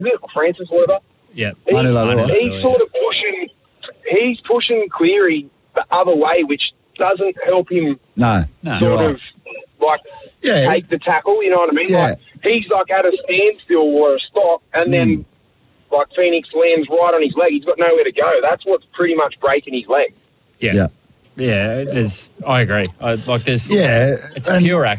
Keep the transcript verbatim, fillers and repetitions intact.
it Francis Leather? Yeah. He, I know Leather. he's yeah. sort of pushing, he's pushing Cleary the other way, which doesn't help him No, No. you're sort right. of like Yeah. take the tackle. You know what I mean? Yeah. Like he's like at a standstill or a stop, and then Mm. like Phoenix lands right on his leg. He's got nowhere to go. That's what's pretty much breaking his leg. Yeah. Yeah. Yeah, there's. I agree. I, like, there's. Yeah. It's and- pure